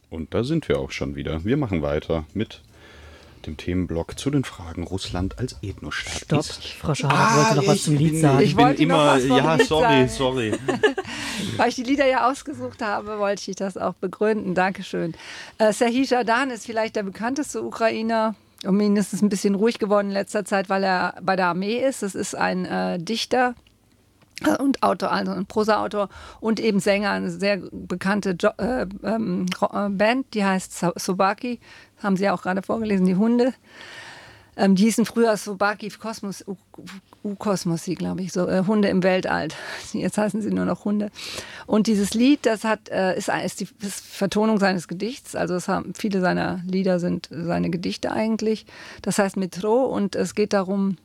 Und da sind wir auch schon wieder. Wir machen weiter mit dem Themenblock zu den Fragen Russland als Ethnostaat. Stopp, Frau Schabert wollte noch was zum Lied sagen. Ich wollte noch was vom Lied sagen. Sorry. Weil ich die Lieder ja ausgesucht habe, wollte ich das auch begründen. Dankeschön. Serhij Zhadan ist vielleicht der bekannteste Ukrainer. Um ihn ist es ein bisschen ruhig geworden in letzter Zeit, weil er bei der Armee ist. Das ist ein Dichter und Autor, also ein Prosaautor und eben Sänger, eine sehr bekannte Band, die heißt Sobaki, haben Sie ja auch gerade vorgelesen, die Hunde. Die hießen früher Sobaki Kosmos, U-Kosmosi, glaube ich, so Hunde im Weltall. Jetzt heißen sie nur noch Hunde. Und dieses Lied, das ist die Vertonung seines Gedichts, also viele seiner Lieder sind seine Gedichte eigentlich. Das heißt Metro und es geht darum,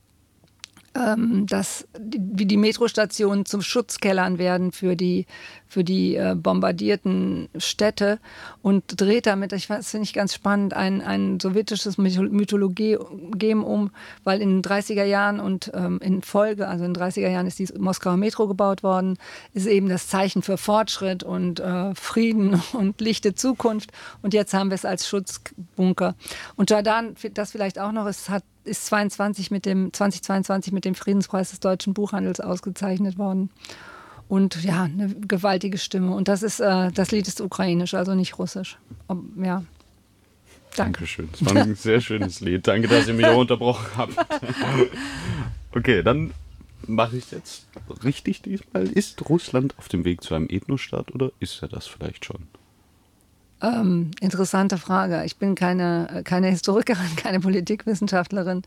wie die Metrostationen zum Schutzkellern werden für die bombardierten Städte und dreht damit, das finde ich ganz spannend, ein sowjetisches Mythologie-Gem um, weil in den 30er Jahren und in Folge, also in den 30er Jahren ist die Moskauer Metro gebaut worden, ist eben das Zeichen für Fortschritt und Frieden und lichte Zukunft und jetzt haben wir es als Schutzbunker. Und Zhadan, das vielleicht auch noch, ist 2022 mit dem Friedenspreis des deutschen Buchhandels ausgezeichnet worden. Und ja, eine gewaltige Stimme. Und das Lied ist ukrainisch, also nicht russisch. Ja. Dankeschön. Das war ein sehr schönes Lied. Danke, dass ihr mich auch unterbrochen habt. Okay, dann mache ich es jetzt richtig diesmal. Ist Russland auf dem Weg zu einem Ethnostaat oder ist er das vielleicht schon? Interessante Frage. Ich bin keine Historikerin, keine Politikwissenschaftlerin.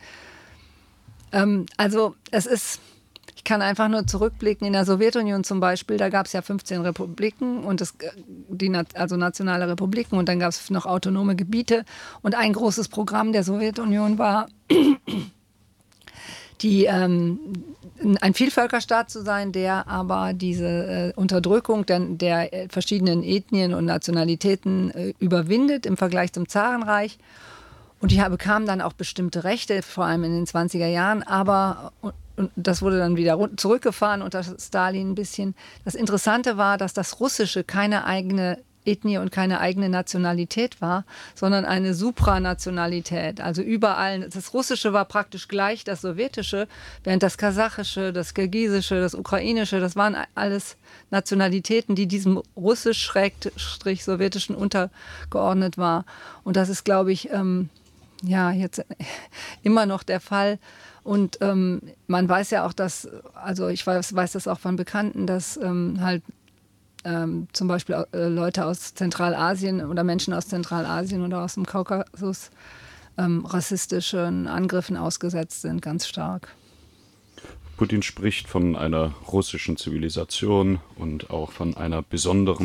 Ich kann einfach nur zurückblicken. In der Sowjetunion zum Beispiel, da gab es ja 15 Republiken, also nationale Republiken, und dann gab es noch autonome Gebiete. Und ein großes Programm der Sowjetunion war, ein Vielvölkerstaat zu sein, der aber diese Unterdrückung der verschiedenen Ethnien und Nationalitäten überwindet im Vergleich zum Zarenreich. Und die bekamen dann auch bestimmte Rechte, vor allem in den 20er Jahren, aber und das wurde dann wieder zurückgefahren unter Stalin ein bisschen. Das Interessante war, dass das Russische keine eigene Ethnie und keine eigene Nationalität war, sondern eine Supranationalität. Also überall, das Russische war praktisch gleich das Sowjetische, während das Kasachische, das Kirgisische, das Ukrainische, das waren alles Nationalitäten, die diesem Russisch-Sowjetischen untergeordnet war. Und das ist, glaube ich, jetzt immer noch der Fall. Und man weiß ja auch, ich weiß das auch von Bekannten, dass zum Beispiel Leute aus Zentralasien oder Menschen aus Zentralasien oder aus dem Kaukasus rassistischen Angriffen ausgesetzt sind, ganz stark. Putin spricht von einer russischen Zivilisation und auch von einer besonderen